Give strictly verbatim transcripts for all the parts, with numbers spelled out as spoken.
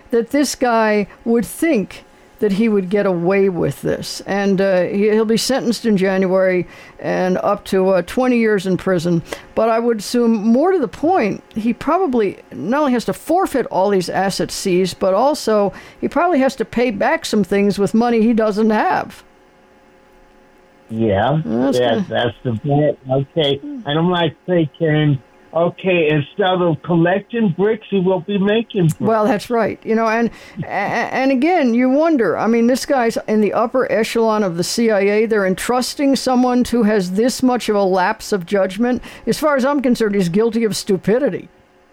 that this guy would think that he would get away with this. And uh, he, he'll be sentenced in January and up to uh, twenty years in prison. But I would assume, more to the point, he probably not only has to forfeit all these assets seized, but also he probably has to pay back some things with money he doesn't have. Yeah, that's, yeah, that's the bet. Okay, and I'm like thinking, okay, instead of collecting bricks, he will be making bricks. Well, that's right. You know, and and again, you wonder. I mean, this guy's in the upper echelon of the C I A. They're entrusting someone who has this much of a lapse of judgment. As far as I'm concerned, he's guilty of stupidity.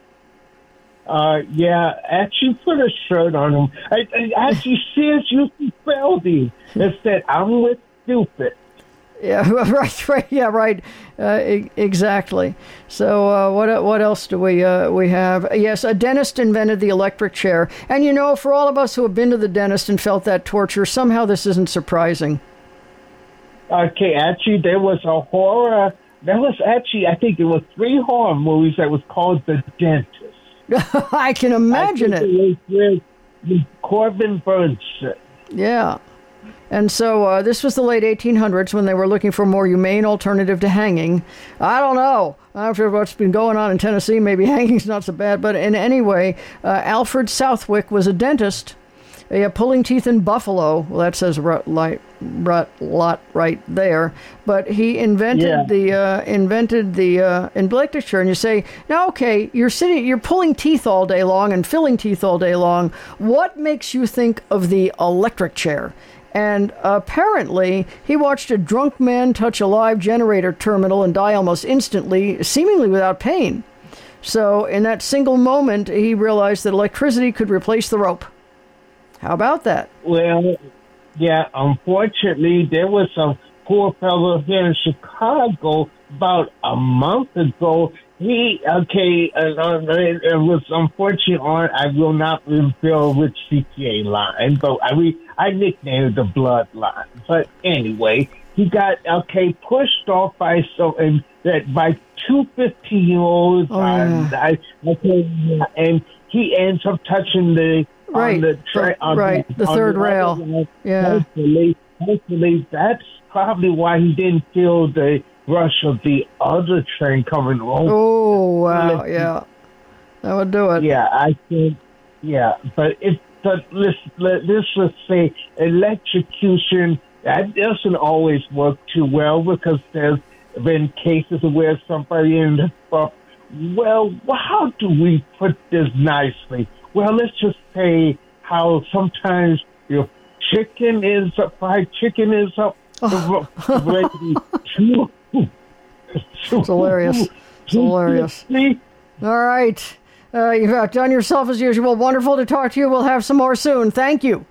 Uh, yeah, actually put a shirt on him. I, I actually says you spelled him. It said, I'm with stupid. Yeah, right, right, yeah, right, uh, e- exactly. So uh, what what else do we uh, we have? Yes, a dentist invented the electric chair. And, you know, for all of us who have been to the dentist and felt that torture, somehow this isn't surprising. Okay, actually, there was a horror. There was actually, I think there were three horror movies that was called The Dentist. I can imagine I think it. It was with Corbin Burnson. Yeah. And so uh, this was the late eighteen hundreds when they were looking for a more humane alternative to hanging. I don't know. After what's been going on in Tennessee, maybe hanging's not so bad. But in any way, uh, Alfred Southwick was a dentist, uh, pulling teeth in Buffalo. Well, that says rut, light, rut, lot right there. But he invented Yeah. the uh, invented the uh, electric chair. And you say, now, okay, you're sitting, you're pulling teeth all day long and filling teeth all day long. What makes you think of the electric chair? And apparently, he watched a drunk man touch a live generator terminal and die almost instantly, seemingly without pain. So in that single moment, he realized that electricity could replace the rope. How about that? Well, yeah, unfortunately, there was a poor fellow here in Chicago about a month ago. He, okay, uh, it was unfortunate on, I will not reveal which C P A line, but I re, I nicknamed it the bloodline. But anyway, he got, okay, pushed off by so, and that by two fifteen-year-olds, Oh, yeah. uh, I, okay, and he ends up touching the, Right, on the, tra- the- on right, the on third the rail. other line. Yeah. Hopefully, hopefully, that's probably why he didn't feel the rush of the other train coming along. Oh, wow, yeah. That would do it. Yeah, I think, yeah, but if, but let's, let, let's just say electrocution, that doesn't always work too well because there's been cases where somebody ended up, well, how do we put this nicely? Well, let's just say how sometimes your chicken is up, fried chicken is up, Oh. ready to. It's hilarious. It's hilarious. All right. Uh, you've outdone yourself as usual. Wonderful to talk to you. We'll have some more soon. Thank you.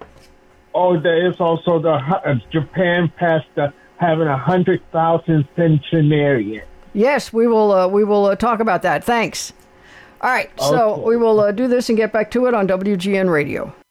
Oh, there is also the uh, Japan passed the having a hundred thousand centenarian. Yes, we will. Uh, we will uh, talk about that. Thanks. All right. So Okay. we will uh, do this and get back to it on W G N Radio.